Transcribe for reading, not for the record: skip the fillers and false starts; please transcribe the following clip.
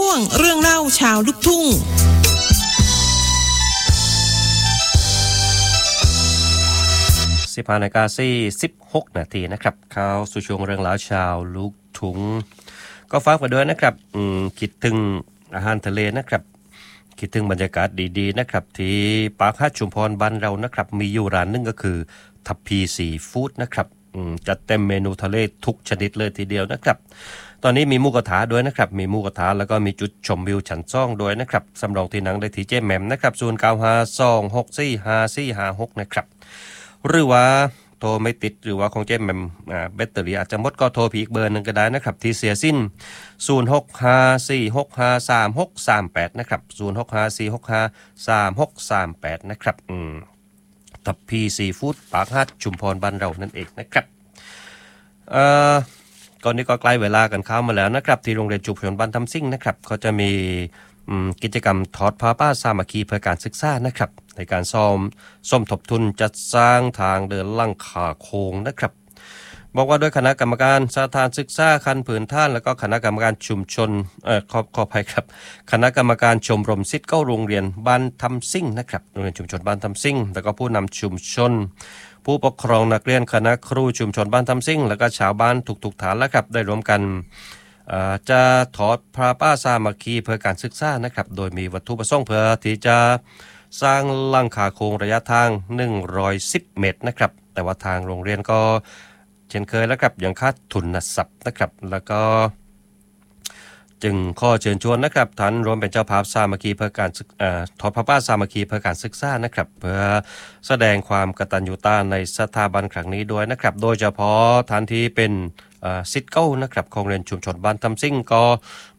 วงเรื่องเล่าชาวลูกทุ่ง 15:46 นาทีนะครับเข้าสู่ช่วงเรื่องราวชาวลูกทุ่งก็ฝากไว้ด้วยนะครับคิดถึงอาหารทะเลนะครับคิดถึงบรรยากาศดีๆนะครับที่ปากฮัดชุมพรบ้านเรานะครับมีอยู่ร้านนึงก็คือทัพพีซีฟู้ดนะครับจัดเต็มเมนูทะเลทุกชนิดเลยทีเดียวนะครับตอนนี้มีหมูกระทะด้วยนะครับมีหมูกระทะแล้วก็มีจุดชมวิวชั้นซ่องด้วยนะครับสำรองที่นั่งได้ที่เจแหม่มนะครับ0952645456นะครับหรือว่าโทรไม่ติดหรือว่าของเจแหม่มแบตเตอรี่อาจจะหมดก็โทรอีกเบอร์นึงก็ได้นะครับที่เสียสิ้น0654653638นะครับ0654653638นะครับทัพพีซีฟู้ดปากฮัดชุมพรบ้านเรานั่นเองนะครับก่อนนี้ก็ใกล้เวลากันเข้ามาแล้วนะครับที่โรงเรียนชุมชนบ้านทำซิ่งนะครับเขาจะมีกิจกรรมทอดผ้าป่าสามัคคีเพื่อการศึกษานะครับในการส้มทบทุนจัดสร้างทางเดินลังคาโค้งนะครับบอกว่าด้วยคณะกรรมการสถานศึกษาขั้นพื้นฐานแล้วก็คณะกรรมการชุมชนขออภัยครับคณะกรรมการชมรมศิษย์เก้าโรงเรียนบ้านทำซิ่งนะครับโรงเรียนชุมชนบ้านทำซิ่งแล้วก็ผู้นำชุมชนผู้ปกครองนักเรียนคณะครูชุมชนบ้านทำซิ่งแล้วก็ชาวบ้านทุกฐานแล้วครับได้รวมกันจะถอดผ้าป่าสามัคคีเพื่อการศึกษานะครับโดยมีวัตถุประสงค์เพื่อที่จะสร้างหลังคาโค้งระยะทาง110 เมตรนะครับแต่ว่าทางโรงเรียนก็เช่นเคยแล้วครับยังคาดทุนทรัพย์นะครับแล้วก็จึงข้อเชิญชวนนะครับท่านรวมเป็นเจ้าภาพสามัคคีเพื่อการทอดผ้าป่าสามัคคีเพื่อการศึกษานะครับเพื่อแสดงความกตัญญูตาในสถาบันครั้งนี้ด้วยนะครับโดยเฉพาะท่านที่เป็นศิษย์เก่านะครับของเรียนชุมชนบ้านทำซิ่งก็